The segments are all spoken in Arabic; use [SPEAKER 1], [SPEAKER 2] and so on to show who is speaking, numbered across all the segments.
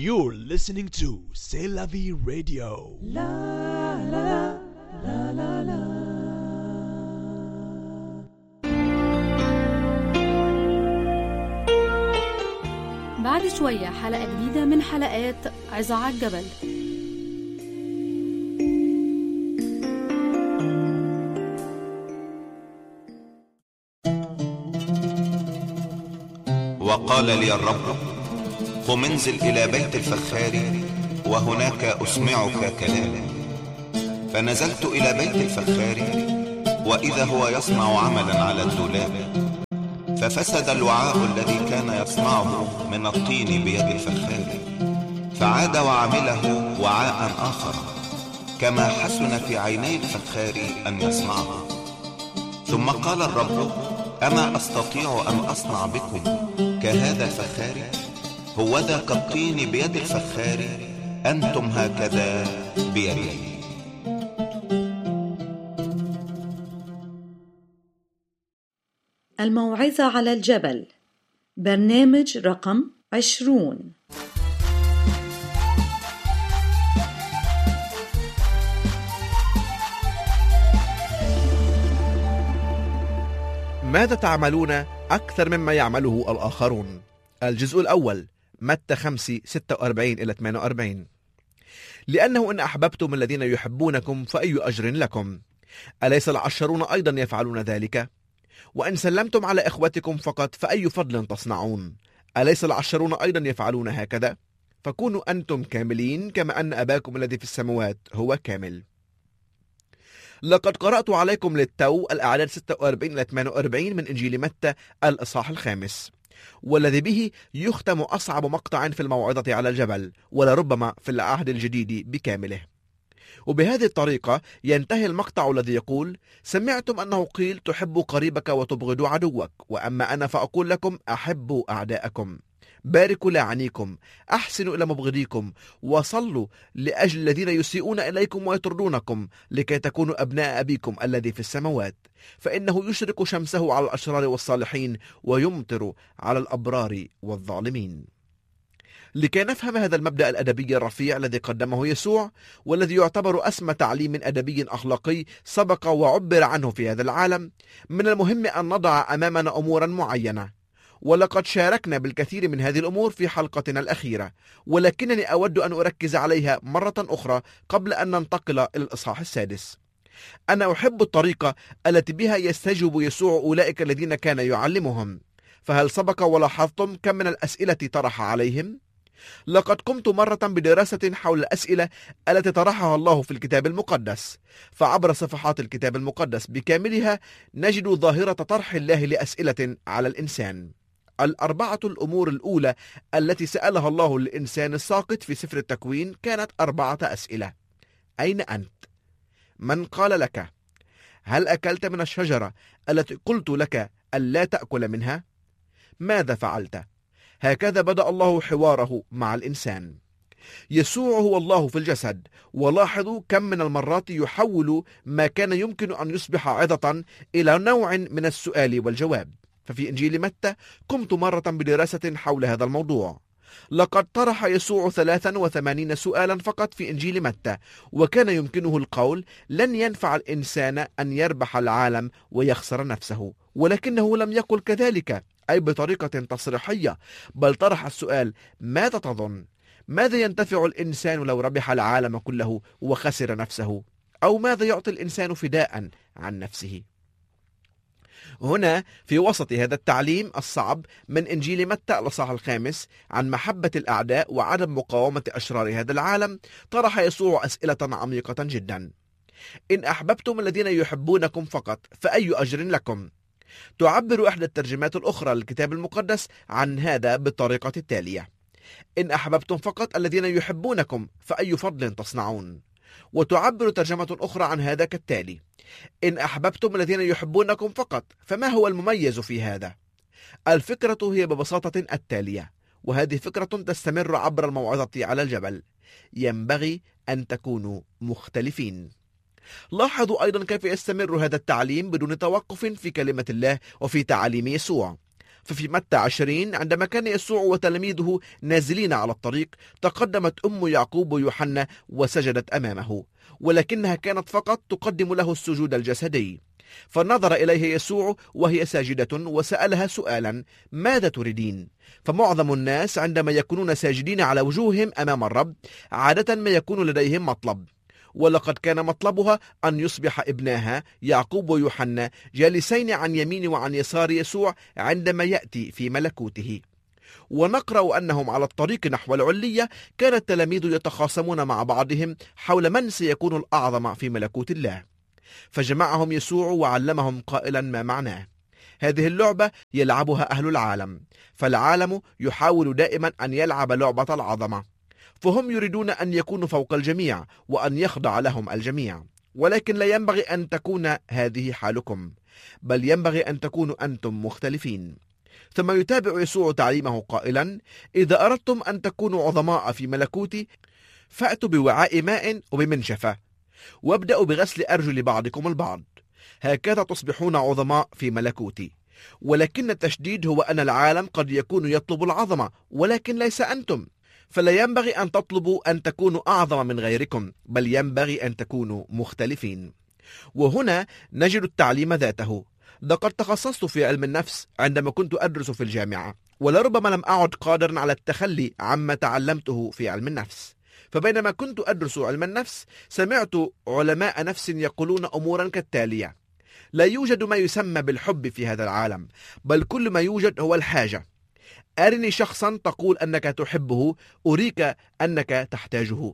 [SPEAKER 1] You're listening to C'est la vie radio.
[SPEAKER 2] بعد شوية حلقة جديدة من حلقات عظة على الجبل.
[SPEAKER 3] وقال لي الرب: قم انزل إلى بيت الفخار وهناك أسمعك كلاما. فنزلت إلى بيت الفخار وإذا هو يصنع عملا على الدولاب، ففسد الوعاء الذي كان يصنعه من الطين بيد الفخار، فعاد وعمله وعاء آخر كما حسن في عيني الفخار أن يصنعه. ثم قال الرب: أما أستطيع أن أصنع بكم كهذا الفخار؟ هوذا كالطين بيد الفخار، أنتم هكذا بيدي.
[SPEAKER 4] الموعظة على الجبل، برنامج رقم 20.
[SPEAKER 5] ماذا تعملون أكثر مما يعمله الآخرون؟ الجزء الأول، متى 5:46-48. لأنه إن أحببتم الذين يحبونكم فأي أجر لكم؟ أليس العشرون أيضا يفعلون ذلك؟ وإن سلمتم على إخوتكم فقط فأي فضل تصنعون؟ أليس العشرون أيضا يفعلون هكذا؟ فكونوا أنتم كاملين كما أن أباكم الذي في السماوات هو كامل. لقد قرأت عليكم للتو الأعداد 46-48 من إنجيل متى الإصحاح 5، والذي به يختم أصعب مقطع في الموعظة على الجبل، ولربما في العهد الجديد بكامله. وبهذه الطريقة ينتهي المقطع الذي يقول: سمعتم أنه قيل تحب قريبك وتبغض عدوك، وأما أنا فأقول لكم أحبوا أعداءكم، باركوا لاعنيكم، أحسنوا إلى مبغضيكم، وصلوا لأجل الذين يسيئون إليكم ويطردونكم، لكي تكونوا أبناء أبيكم الذي في السماوات، فإنه يشرق شمسه على الأشرار والصالحين ويمطر على الأبرار والظالمين. لكي نفهم هذا المبدأ الأدبي الرفيع الذي قدمه يسوع، والذي يعتبر أسمى تعليم أدبي أخلاقي سبق وعبر عنه في هذا العالم، من المهم أن نضع أمامنا أمورا معينة، ولقد شاركنا بالكثير من هذه الأمور في حلقتنا الأخيرة، ولكنني أود أن أركز عليها مرة أخرى قبل أن ننتقل إلى الإصحاح 6. أنا أحب الطريقة التي بها يستجيب يسوع أولئك الذين كان يعلمهم. فهل سبق ولاحظتم كم من الأسئلة طرح عليهم؟ لقد قمت مرة بدراسة حول الأسئلة التي طرحها الله في الكتاب المقدس، فعبر صفحات الكتاب المقدس بكاملها نجد ظاهرة طرح الله لأسئلة على الإنسان. 4 الأمور الأولى التي سألها الله للإنسان الساقط في سفر التكوين كانت 4 أسئلة: أين أنت؟ من قال لك؟ هل أكلت من الشجرة التي قلت لك ألا تأكل منها؟ ماذا فعلت؟ هكذا بدأ الله حواره مع الإنسان. يسوع هو الله في الجسد، ولاحظوا كم من المرات يحول ما كان يمكن أن يصبح عظة إلى نوع من السؤال والجواب. ففي إنجيل متى قمت مرة بدراسة حول هذا الموضوع. لقد طرح يسوع 83 سؤالا فقط في إنجيل متى، وكان يمكنه القول: لن ينفع الإنسان أن يربح العالم ويخسر نفسه، ولكنه لم يقل كذلك، أي بطريقة تصريحية، بل طرح السؤال: ماذا تظن؟ ماذا ينتفع الإنسان لو ربح العالم كله وخسر نفسه؟ أو ماذا يعطي الإنسان فداء عن نفسه؟ هنا في وسط هذا التعليم الصعب من إنجيل متى الإصحاح 5 عن محبة الأعداء وعدم مقاومة أشرار هذا العالم، طرح يسوع أسئلة عميقة جدا. إن أحببتم الذين يحبونكم فقط فأي أجر لكم؟ تعبر إحدى الترجمات الأخرى للكتاب المقدس عن هذا بالطريقة التالية: إن أحببتم فقط الذين يحبونكم فأي فضل تصنعون. وتعبر ترجمة أخرى عن هذا كالتالي: إن أحببتم الذين يحبونكم فقط فما هو المميز في هذا؟ الفكرة هي ببساطة التالية، وهذه فكرة تستمر عبر الموعظة على الجبل: ينبغي أن تكونوا مختلفين. لاحظوا أيضا كيف يستمر هذا التعليم بدون توقف في كلمة الله وفي تعاليم يسوع. ففي متى 20 عندما كان يسوع وتلاميذه نازلين على الطريق تقدمت أم يعقوب ويوحنا وسجدت أمامه، ولكنها كانت فقط تقدم له السجود الجسدي. فنظر إليها يسوع وهي ساجدة وسألها سؤالا: ماذا تريدين؟ فمعظم الناس عندما يكونون ساجدين على وجوههم أمام الرب عادة ما يكون لديهم مطلب، ولقد كان مطلبها أن يصبح ابناها يعقوب ويوحنا جالسين عن يمين وعن يسار يسوع عندما يأتي في ملكوته. ونقرأ أنهم على الطريق نحو العلية كان التلاميذ يتخاصمون مع بعضهم حول من سيكون الأعظم في ملكوت الله، فجمعهم يسوع وعلمهم قائلا ما معناه: هذه اللعبة يلعبها أهل العالم، فالعالم يحاول دائما أن يلعب لعبة العظمة، فهم يريدون أن يكونوا فوق الجميع وأن يخضع لهم الجميع، ولكن لا ينبغي أن تكون هذه حالكم، بل ينبغي أن تكونوا أنتم مختلفين. ثم يتابع يسوع تعليمه قائلا: إذا أردتم أن تكونوا عظماء في ملكوتي فأتوا بوعاء ماء وبمنشفة، وابدأوا بغسل أرجل بعضكم البعض، هكذا تصبحون عظماء في ملكوتي. ولكن التشديد هو أن العالم قد يكون يطلب العظمة ولكن ليس أنتم، فلا ينبغي أن تطلبوا أن تكونوا أعظم من غيركم، بل ينبغي أن تكونوا مختلفين. وهنا نجد التعليم ذاته. لقد تخصصت في علم النفس عندما كنت أدرس في الجامعة، ولربما لم أعد قادرا على التخلي عما تعلمته في علم النفس. فبينما كنت أدرس علم النفس سمعت علماء نفس يقولون أمورا كالتالية: لا يوجد ما يسمى بالحب في هذا العالم، بل كل ما يوجد هو الحاجة. أرني شخصا تقول أنك تحبه، أريك أنك تحتاجه.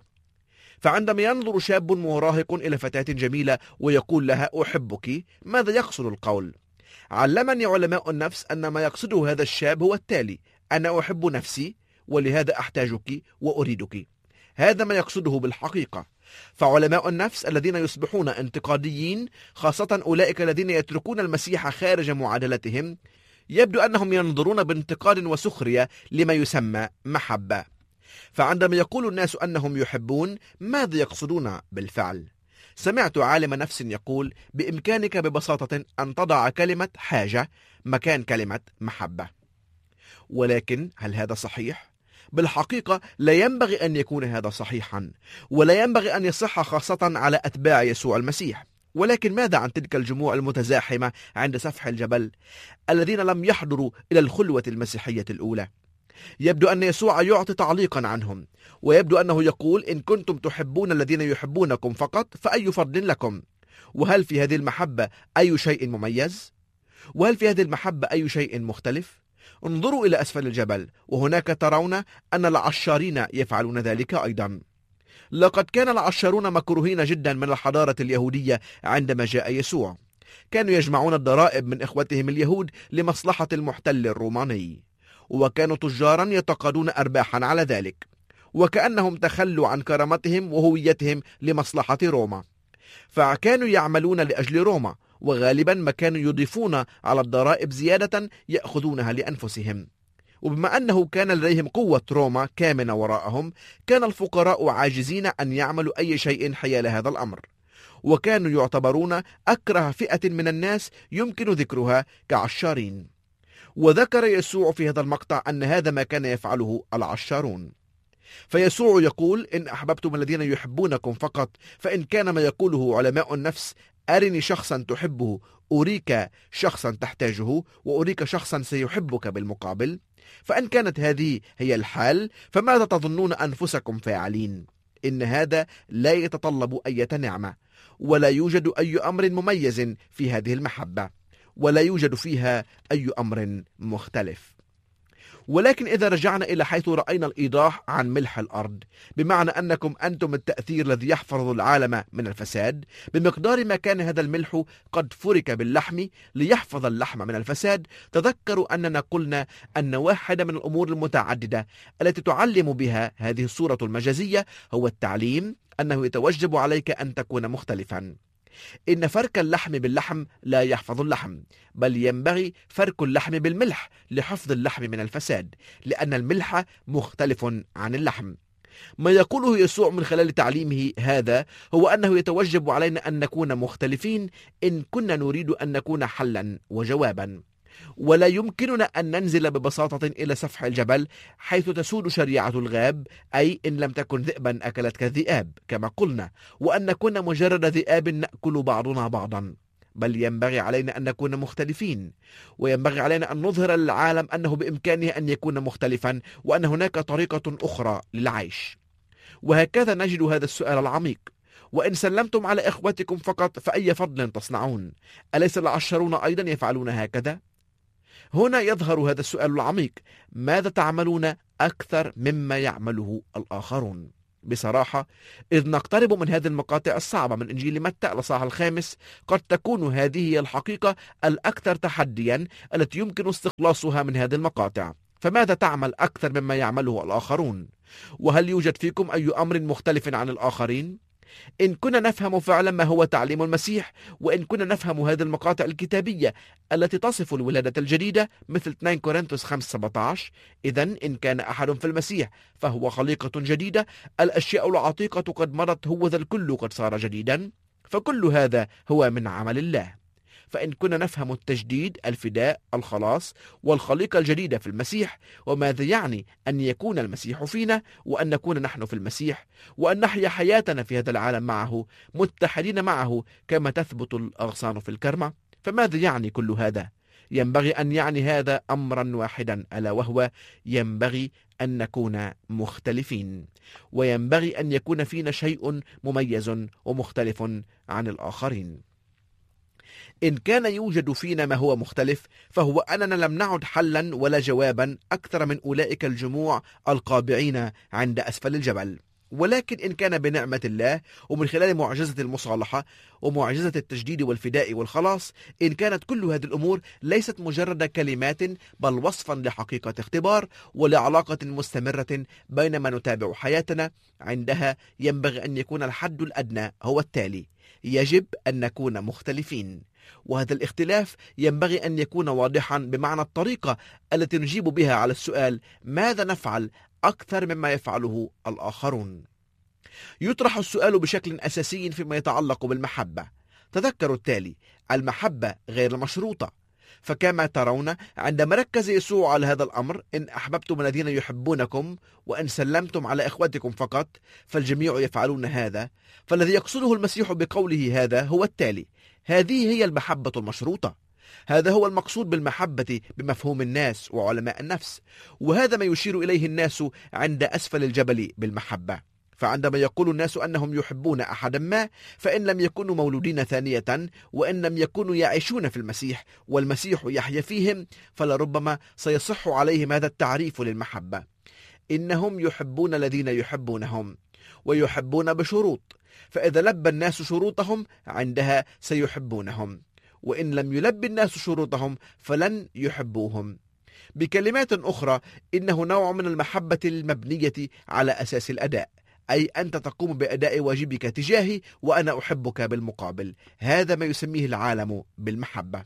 [SPEAKER 5] فعندما ينظر شاب مراهق إلى فتاة جميلة ويقول لها أحبك، ماذا يقصد القول؟ علمني علماء النفس أن ما يقصده هذا الشاب هو التالي: أنا أحب نفسي ولهذا أحتاجك وأريدك. هذا ما يقصده بالحقيقة. فعلماء النفس الذين يصبحون انتقاديين، خاصة أولئك الذين يتركون المسيح خارج معادلتهم، يبدو أنهم ينظرون بانتقاد وسخرية لما يسمى محبة. فعندما يقول الناس أنهم يحبون، ماذا يقصدون بالفعل؟ سمعت عالم نفس يقول: بإمكانك ببساطة أن تضع كلمة حاجة مكان كلمة محبة. ولكن هل هذا صحيح؟ بالحقيقة لا ينبغي أن يكون هذا صحيحا، ولا ينبغي أن يصح خاصة على أتباع يسوع المسيح. ولكن ماذا عن تلك الجموع المتزاحمة عند سفح الجبل الذين لم يحضروا إلى الخلوة المسيحية الأولى؟ يبدو أن يسوع يعطي تعليقا عنهم، ويبدو أنه يقول: إن كنتم تحبون الذين يحبونكم فقط فأي فضل لكم؟ وهل في هذه المحبة أي شيء مميز؟ وهل في هذه المحبة أي شيء مختلف؟ انظروا إلى أسفل الجبل، وهناك ترون أن العشارين يفعلون ذلك أيضا. لقد كان العشارون مكروهين جدا من الحضارة اليهودية عندما جاء يسوع. كانوا يجمعون الضرائب من إخوتهم اليهود لمصلحة المحتل الروماني، وكانوا تجارا يتقاضون أرباحا على ذلك، وكأنهم تخلوا عن كرامتهم وهويتهم لمصلحة روما، فكانوا يعملون لأجل روما، وغالبا ما كانوا يضيفون على الضرائب زيادة يأخذونها لأنفسهم. وبما أنه كان لديهم قوة روما كامنة وراءهم، كان الفقراء عاجزين أن يعملوا أي شيء حيال هذا الأمر، وكانوا يعتبرون أكره فئة من الناس يمكن ذكرها كعشارين. وذكر يسوع في هذا المقطع أن هذا ما كان يفعله العشارون. فيسوع يقول: إن أحببتم الذين يحبونكم فقط، فإن كان ما يقوله علماء النفس: أرني شخصا تحبه، أريك شخصا تحتاجه، وأريك شخصا سيحبك بالمقابل، فإن كانت هذه هي الحال، فماذا تظنون أنفسكم فاعلين؟ إن هذا لا يتطلب أي نعمة، ولا يوجد أي أمر مميز في هذه المحبة، ولا يوجد فيها أي أمر مختلف. ولكن إذا رجعنا إلى حيث رأينا الإيضاح عن ملح الأرض، بمعنى أنكم أنتم التأثير الذي يحفظ العالم من الفساد، بمقدار ما كان هذا الملح قد فرك باللحم ليحفظ اللحم من الفساد، تذكروا أننا قلنا أن واحدة من الأمور المتعددة التي تعلم بها هذه الصورة المجازية هو التعليم أنه يتوجب عليك أن تكون مختلفا. إن فرك اللحم باللحم لا يحفظ اللحم، بل ينبغي فرك اللحم بالملح لحفظ اللحم من الفساد، لأن الملح مختلف عن اللحم. ما يقوله يسوع من خلال تعليمه هذا هو أنه يتوجب علينا أن نكون مختلفين إن كنا نريد أن نكون حلا وجوابا. ولا يمكننا أن ننزل ببساطة إلى سفح الجبل حيث تسود شريعة الغاب، أي إن لم تكن ذئبا أكلتك الذئاب كما قلنا، وأن نكون مجرد ذئاب نأكل بعضنا بعضا، بل ينبغي علينا أن نكون مختلفين، وينبغي علينا أن نظهر للعالم أنه بإمكانه أن يكون مختلفا، وأن هناك طريقة أخرى للعيش. وهكذا نجد هذا السؤال العميق: وإن سلمتم على إخوتكم فقط فأي فضل تصنعون؟ أليس العشرون أيضا يفعلون هكذا؟ هنا يظهر هذا السؤال العميق: ماذا تعملون أكثر مما يعمله الآخرون؟ بصراحة، إذ نقترب من هذه المقاطع الصعبة من إنجيل متى الإصحاح 5، قد تكون هذه هي الحقيقة الأكثر تحديا التي يمكن استخلاصها من هذه المقاطع. فماذا تعمل أكثر مما يعمله الآخرون؟ وهل يوجد فيكم أي أمر مختلف عن الآخرين؟ إن كنا نفهم فعلا ما هو تعليم المسيح، وإن كنا نفهم هذه المقاطع الكتابية التي تصف الولادة الجديدة مثل 2 كورنثوس 5:17، إذن إن كان أحد في المسيح فهو خليقة جديدة، الأشياء العتيقة قد مضت، هوذا الكل قد صار جديدا. فكل هذا هو من عمل الله. فإن كنا نفهم التجديد، الفداء، الخلاص والخليقة الجديدة في المسيح، وماذا يعني أن يكون المسيح فينا وأن نكون نحن في المسيح، وأن نحيا حياتنا في هذا العالم معه متحدين معه كما تثبت الأغصان في الكرمة، فماذا يعني كل هذا؟ ينبغي أن يعني هذا أمرا واحدا، ألا وهو ينبغي أن نكون مختلفين، وينبغي أن يكون فينا شيء مميز ومختلف عن الآخرين. إن كان يوجد فينا ما هو مختلف، فهو أننا لم نعد حلا ولا جوابا أكثر من أولئك الجموع القابعين عند أسفل الجبل. ولكن إن كان بنعمة الله ومن خلال معجزة المصالحة ومعجزة التجديد والفداء والخلاص، إن كانت كل هذه الأمور ليست مجرد كلمات بل وصفا لحقيقة اختبار ولعلاقة مستمرة بينما نتابع حياتنا، عندها ينبغي أن يكون الحد الأدنى هو التالي: يجب أن نكون مختلفين. وهذا الاختلاف ينبغي أن يكون واضحا بمعنى الطريقة التي نجيب بها على السؤال: ماذا نفعل أكثر مما يفعله الآخرون؟ يطرح السؤال بشكل أساسي فيما يتعلق بالمحبة. تذكروا التالي: المحبة غير المشروطة. فكما ترون عندما ركز يسوع على هذا الأمر: إن أحببتم الذين يحبونكم وإن سلمتم على إخوتكم فقط فالجميع يفعلون هذا، فالذي يقصده المسيح بقوله هذا هو التالي: هذه هي المحبة المشروطة. هذا هو المقصود بالمحبة بمفهوم الناس وعلماء النفس، وهذا ما يشير إليه الناس عند أسفل الجبل بالمحبة. فعندما يقول الناس أنهم يحبون أحدا ما، فإن لم يكونوا مولودين ثانية، وإن لم يكونوا يعيشون في المسيح والمسيح يحيا فيهم، فلربما سيصح عليهم هذا التعريف للمحبة: إنهم يحبون الذين يحبونهم، ويحبون بشروط، فإذا لبى الناس شروطهم عندها سيحبونهم، وإن لم يلبي الناس شروطهم فلن يحبوهم. بكلمات أخرى، إنه نوع من المحبة المبنية على أساس الأداء، أي أنت تقوم بأداء واجبك تجاهي وأنا أحبك بالمقابل. هذا ما يسميه العالم بالمحبة.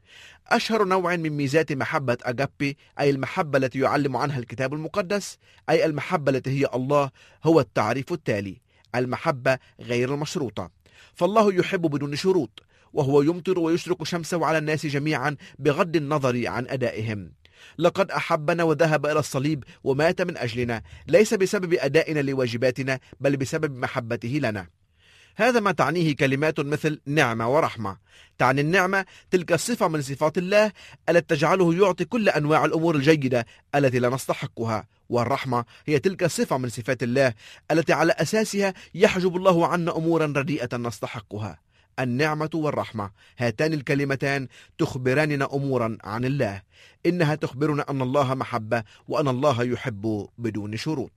[SPEAKER 5] أشهر نوع من ميزات محبة أجابي، أي المحبة التي يعلم عنها الكتاب المقدس، أي المحبة التي هي الله، هو التعريف التالي: المحبة غير المشروطة. فالله يحب بدون شروط، وهو يمطر ويشرق شمسه على الناس جميعا بغض النظر عن أدائهم. لقد أحبنا وذهب إلى الصليب ومات من أجلنا، ليس بسبب أدائنا لواجباتنا بل بسبب محبته لنا. هذا ما تعنيه كلمات مثل نعمة ورحمة. تعني النعمة تلك الصفة من صفات الله التي تجعله يعطي كل أنواع الأمور الجيدة التي لا نستحقها، والرحمة هي تلك الصفة من صفات الله التي على أساسها يحجب الله عنا أمورا رديئة نستحقها. النعمة والرحمة، هاتان الكلمتان تخبراننا أمورا عن الله. إنها تخبرنا أن الله محبة وأن الله يحب بدون شروط.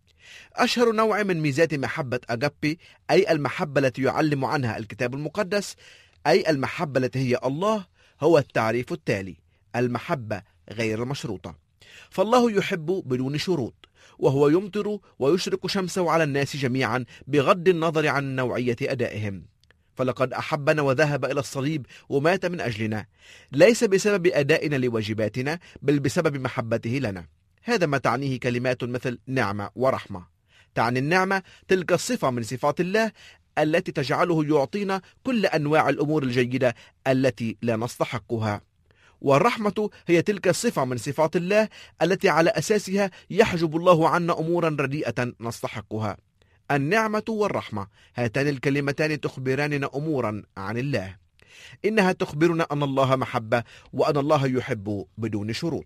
[SPEAKER 5] أشهر نوع من ميزات محبة أجابي، أي المحبة التي يعلم عنها الكتاب المقدس، أي المحبة التي هي الله، هو التعريف التالي: المحبة غير المشروطة. فالله يحب بدون شروط، وهو يمطر ويشرق شمسه على الناس جميعا بغض النظر عن نوعية أدائهم. فلقد أحبنا وذهب إلى الصليب ومات من أجلنا، ليس بسبب أدائنا لواجباتنا بل بسبب محبته لنا. هذا ما تعنيه كلمات مثل نعمة ورحمة. تعني النعمة تلك الصفة من صفات الله التي تجعله يعطينا كل أنواع الأمور الجيدة التي لا نستحقها، والرحمة هي تلك الصفة من صفات الله التي على أساسها يحجب الله عنا أمورا رديئة نستحقها. النعمة والرحمة هاتان الكلمتان تخبراننا أمورا عن الله. إنها تخبرنا أن الله محبة وأن الله يحب بدون شروط.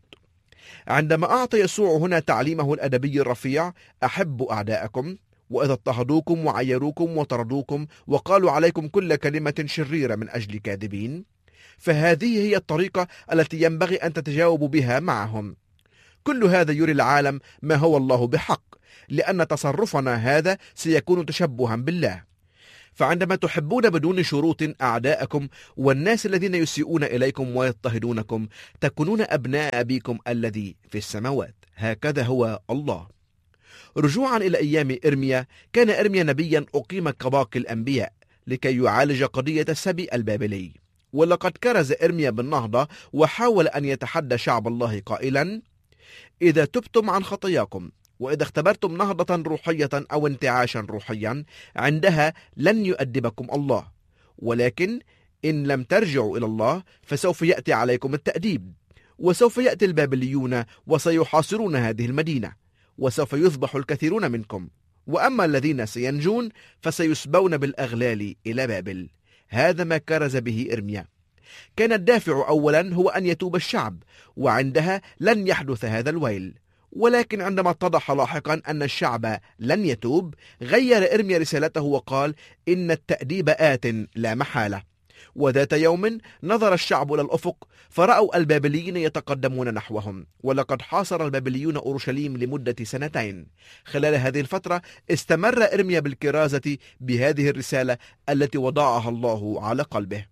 [SPEAKER 5] عندما أعطى يسوع هنا تعليمه الأدبي الرفيع: أحبوا أعداءكم، وإذا اضطهدوكم وعيروكم وطردوكم وقالوا عليكم كل كلمة شريرة من أجل كاذبين، فهذه هي الطريقة التي ينبغي أن تتجاوب بها معهم. كل هذا يري العالم ما هو الله بحق، لأن تصرفنا هذا سيكون تشبها بالله. فعندما تحبون بدون شروط أعداءكم والناس الذين يسيئون إليكم ويضطهدونكم، تكونون أبناء أبيكم الذي في السماوات، هكذا هو الله. رجوعا إلى أيام إرميا، كان إرميا نبيا أقيم كباقي الأنبياء لكي يعالج قضية السبي البابلي. ولقد كرز إرميا بالنهضة وحاول أن يتحدى شعب الله قائلا: إذا تبتم عن خطاياكم وإذا اختبرتم نهضة روحية أو انتعاشا روحيا، عندها لن يؤدبكم الله، ولكن إن لم ترجعوا إلى الله فسوف يأتي عليكم التأديب، وسوف يأتي البابليون وسيحاصرون هذه المدينة، وسوف يذبح الكثيرون منكم، وأما الذين سينجون فسيسبون بالأغلال إلى بابل. هذا ما كرز به إرميا. كان الدافع أولا هو أن يتوب الشعب، وعندها لن يحدث هذا الويل. ولكن عندما اتضح لاحقا أن الشعب لن يتوب، غير إرميا رسالته وقال: إن التأديب آت لا محالة. وذات يوم نظر الشعب إلى الأفق فرأوا البابليين يتقدمون نحوهم، ولقد حاصر البابليون أورشليم لمدة 2 سنين. خلال هذه الفترة استمر إرميا بالكرازة بهذه الرسالة التي وضعها الله على قلبه.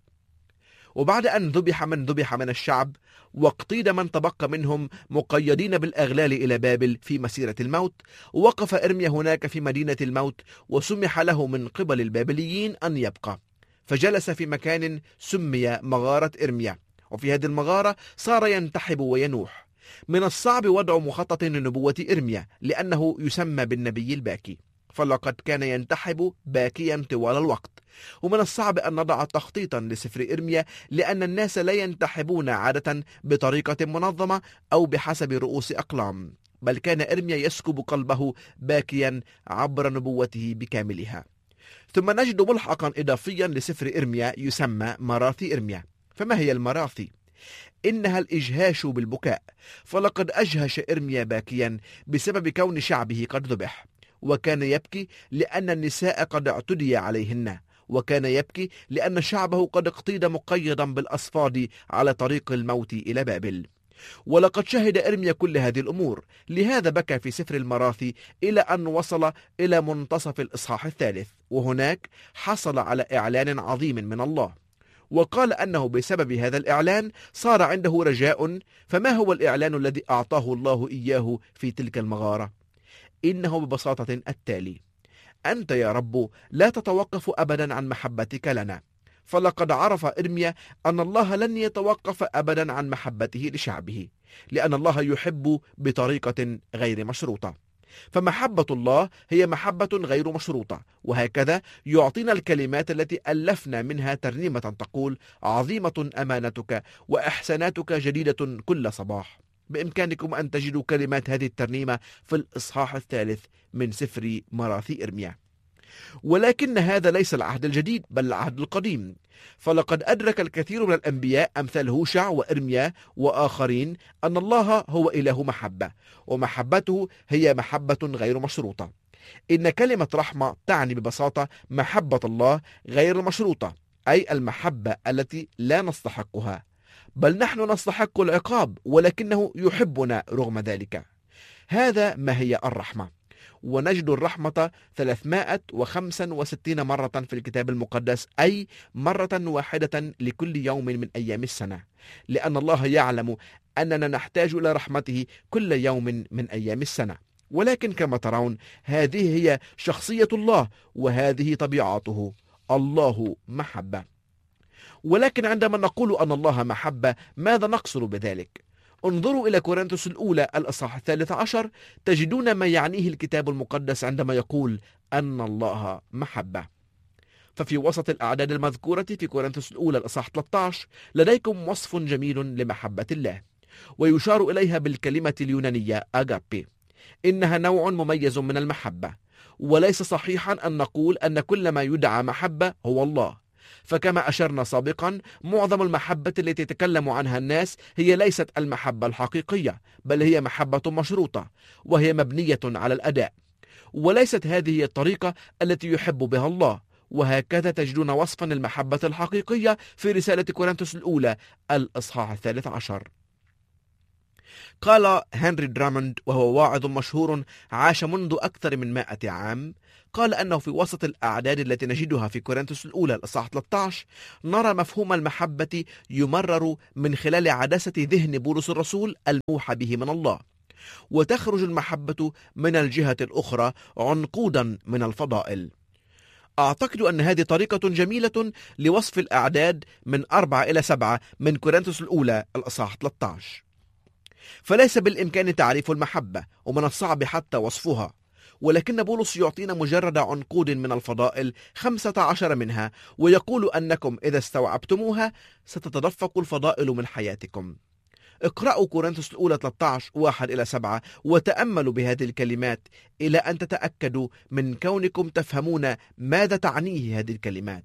[SPEAKER 5] وبعد أن ذبح من الشعب واقتيد من تبقى منهم مقيدين بالأغلال إلى بابل في مسيرة الموت، وقف إرميا هناك في مدينة الموت، وسمح له من قبل البابليين أن يبقى، فجلس في مكان سمي مغارة إرميا. وفي هذه المغارة صار ينتحب وينوح. من الصعب وضع مخطط لنبوة إرميا، لأنه يسمى بالنبي الباكي، فلقد كان ينتحب باكيا طوال الوقت. ومن الصعب أن نضع تخطيطا لسفر إرميا، لأن الناس لا ينتحبون عادة بطريقة منظمة أو بحسب رؤوس أقلام، بل كان إرميا يسكب قلبه باكيا عبر نبوته بكاملها. ثم نجد ملحقا إضافيا لسفر إرميا يسمى مراثي إرميا. فما هي المراثي؟ إنها الإجهاش بالبكاء، فلقد أجهش إرميا باكيا بسبب كون شعبه قد ذبح، وكان يبكي لأن النساء قد اعتدي عليهن، وكان يبكي لأن شعبه قد اقتيد مقيدا بالأصفاد على طريق الموت إلى بابل. ولقد شهد إرميا كل هذه الأمور، لهذا بكى في سفر المراثي إلى أن وصل إلى منتصف الإصحاح 3، وهناك حصل على إعلان عظيم من الله، وقال أنه بسبب هذا الإعلان صار عنده رجاء. فما هو الإعلان الذي أعطاه الله إياه في تلك المغارة؟ إنه ببساطة التالي: أنت يا رب لا تتوقف أبدا عن محبتك لنا. فلقد عرف إرميا أن الله لن يتوقف أبدا عن محبته لشعبه، لأن الله يحب بطريقة غير مشروطة. فمحبة الله هي محبة غير مشروطة، وهكذا يعطينا الكلمات التي ألفنا منها ترنيمة تقول: عظيمة أمانتك وإحساناتك جديدة كل صباح. بإمكانكم أن تجدوا كلمات هذه الترنيمة في الإصحاح 3 من سفر مراثي إرميا. ولكن هذا ليس العهد الجديد بل العهد القديم، فلقد أدرك الكثير من الأنبياء أمثال هوشع وإرميا وآخرين أن الله هو إله محبة، ومحبته هي محبة غير مشروطة. إن كلمة رحمة تعني ببساطة محبة الله غير المشروطة، أي المحبة التي لا نستحقها، بل نحن نستحق العقاب ولكنه يحبنا رغم ذلك. هذا ما هي الرحمة. ونجد الرحمة 365 مرة في الكتاب المقدس، أي مرة واحدة لكل يوم من أيام السنة، لأن الله يعلم أننا نحتاج إلى رحمته كل يوم من أيام السنة. ولكن كما ترون هذه هي شخصية الله وهذه طبيعته، الله محبة. ولكن عندما نقول أن الله محبة، ماذا نقصد بذلك؟ انظروا إلى كورنثوس الأولى الإصحاح 13، تجدون ما يعنيه الكتاب المقدس عندما يقول أن الله محبة. ففي وسط الأعداد المذكورة في كورنثوس الأولى الإصحاح 13 لديكم وصف جميل لمحبة الله، ويشار إليها بالكلمة اليونانية أغابي. إنها نوع مميز من المحبة، وليس صحيحا أن نقول أن كل ما يدعى محبة هو الله، فكما أشرنا سابقا معظم المحبة التي يتكلم عنها الناس هي ليست المحبة الحقيقية، بل هي محبة مشروطة، وهي مبنية على الأداء، وليست هذه هي الطريقة التي يحب بها الله. وهكذا تجدون وصفا للمحبة الحقيقية في رسالة كورنثوس الأولى الإصحاح 13. قال هنري دراموند، وهو واعظ مشهور عاش منذ أكثر من 100 عام، قال أنه في وسط الأعداد التي نجدها في كورنثوس الأولى الإصحاح 13 نرى مفهوم المحبة يمرر من خلال عدسة ذهن بولس الرسول الموحى به من الله، وتخرج المحبة من الجهة الأخرى عنقودا من الفضائل. أعتقد أن هذه طريقة جميلة لوصف الأعداد من 4 إلى 7 من كورنثوس الأولى الإصحاح 13. فليس بالإمكان تعريف المحبة، ومن الصعب حتى وصفها، ولكن بولس يعطينا مجرد عنقود من الفضائل 15 منها، ويقول أنكم إذا استوعبتموها ستتدفق الفضائل من حياتكم. اقرأوا كورنثوس الأولى 13 1 إلى 7 وتأملوا بهذه الكلمات إلى أن تتأكدوا من كونكم تفهمون ماذا تعنيه هذه الكلمات،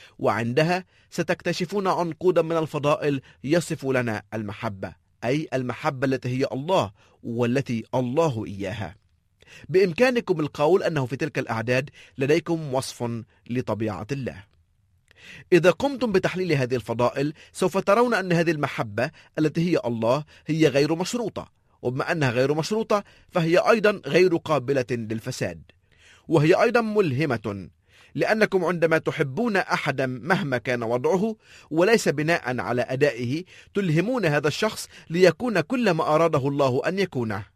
[SPEAKER 5] وعندها ستكتشفون عنقودا من الفضائل يصف لنا المحبة، أي المحبة التي هي الله والتي الله إياها. بإمكانكم القول أنه في تلك الأعداد لديكم وصف لطبيعة الله. إذا قمتم بتحليل هذه الفضائل سوف ترون أن هذه المحبة التي هي الله هي غير مشروطة، وبما أنها غير مشروطة فهي أيضا غير قابلة للفساد، وهي أيضا ملهمة، لأنكم عندما تحبون أحدا مهما كان وضعه وليس بناء على أدائه تلهمون هذا الشخص ليكون كل ما أراده الله أن يكونه.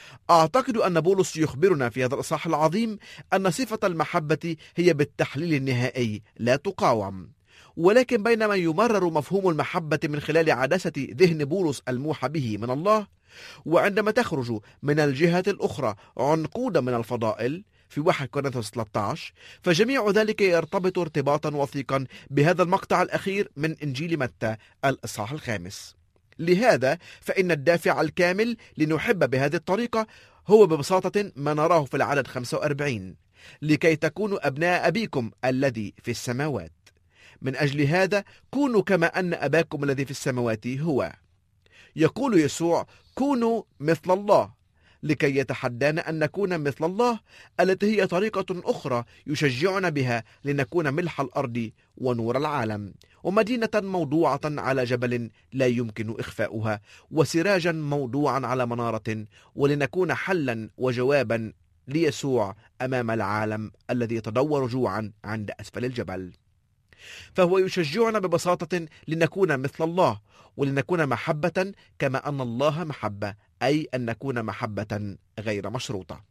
[SPEAKER 5] أعتقد أن بولس يخبرنا في هذا الإصحاح العظيم أن صفة المحبة هي بالتحليل النهائي لا تقاوم، ولكن بينما يمرر مفهوم المحبة من خلال عدسة ذهن بولس الموحى به من الله، وعندما تخرج من الجهة الأخرى عنقودا من الفضائل في 1 كورنثوس 13، فجميع ذلك يرتبط ارتباطا وثيقا بهذا المقطع الأخير من إنجيل متى الإصحاح 5. لهذا فإن الدافع الكامل لنحب بهذه الطريقة هو ببساطة ما نراه في العدد 45: لكي تكونوا أبناء أبيكم الذي في السماوات. من أجل هذا كونوا كما أن أباكم الذي في السماوات هو. يقول يسوع: كونوا مثل الله، لكي يتحدانا أن نكون مثل الله، التي هي طريقة أخرى يشجعنا بها لنكون ملح الأرض ونور العالم، ومدينة موضوعة على جبل لا يمكن إخفاؤها، وسراجا موضوعا على منارة، ولنكون حلا وجوابا ليسوع أمام العالم الذي يتدور جوعا عند أسفل الجبل. فهو يشجعنا ببساطة لنكون مثل الله، ولنكون محبة كما أن الله محبة، أي أن نكون محبة غير مشروطة.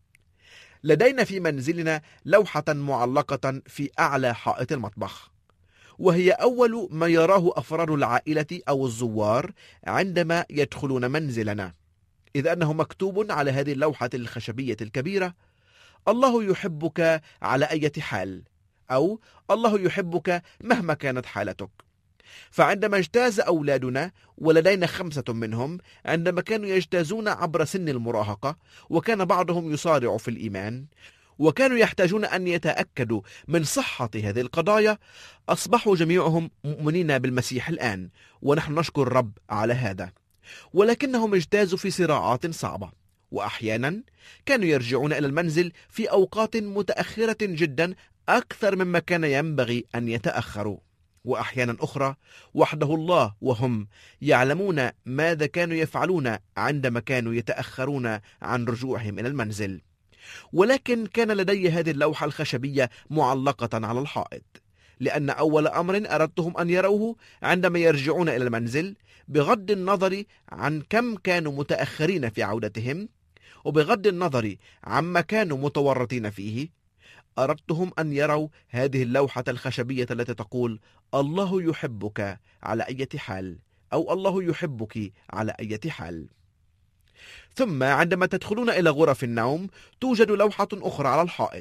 [SPEAKER 5] لدينا في منزلنا لوحة معلقة في أعلى حائط المطبخ، وهي أول ما يراه أفراد العائلة أو الزوار عندما يدخلون منزلنا، إذ أنه مكتوب على هذه اللوحة الخشبية الكبيرة: الله يحبك على أي حال، أو الله يحبك مهما كانت حالتك. فعندما اجتاز أولادنا، ولدينا 5 منهم، عندما كانوا يجتازون عبر سن المراهقة، وكان بعضهم يصارع في الإيمان، وكانوا يحتاجون أن يتأكدوا من صحة هذه القضايا، أصبحوا جميعهم مؤمنين بالمسيح الآن، ونحن نشكر الرب على هذا. ولكنهم اجتازوا في صراعات صعبة، وأحيانا كانوا يرجعون إلى المنزل في أوقات متأخرة جدا أكثر مما كان ينبغي أن يتأخروا، وأحيانا أخرى وحده الله وهم يعلمون ماذا كانوا يفعلون عندما كانوا يتأخرون عن رجوعهم إلى المنزل. ولكن كان لدي هذه اللوحة الخشبية معلقة على الحائط، لأن أول أمر أردتهم أن يروه عندما يرجعون إلى المنزل، بغض النظر عن كم كانوا متأخرين في عودتهم، وبغض النظر عما كانوا متورطين فيه، أردتهم أن يروا هذه اللوحة الخشبية التي تقول: الله يحبك على أي حال، أو الله يحبك على أي حال. ثم عندما تدخلون إلى غرف النوم توجد لوحة أخرى على الحائط،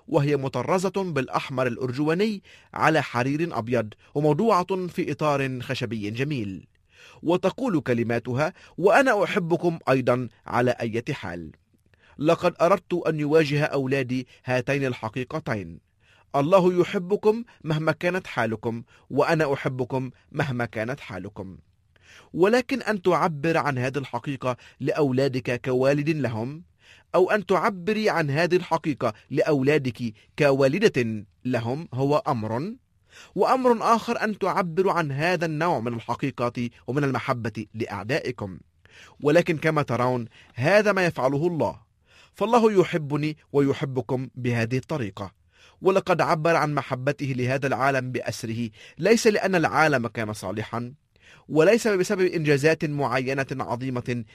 [SPEAKER 5] وهي مطرزة بالأحمر الأرجواني على حرير أبيض وموضوعة في إطار خشبي جميل، وتقول كلماتها: وأنا أحبكم أيضا على أي حال. لقد أردت أن يواجه أولادي هاتين الحقيقتين: الله يحبكم مهما كانت حالكم، وأنا أحبكم مهما كانت حالكم. ولكن أن تعبر عن هذه الحقيقة لأولادك كوالد لهم، أو أن تعبري عن هذه الحقيقة لأولادك كوالدة لهم، هو أمر، وأمر آخر أن تعبر عن هذا النوع من الحقيقة ومن المحبة لأعدائكم. ولكن كما ترون هذا ما يفعله الله، فالله يحبني ويحبكم بهذه الطريقة. ولقد عبر عن محبته لهذا العالم بأسره، ليس لأن العالم كان صالحا، وليس بسبب إنجازات معينة عظيمة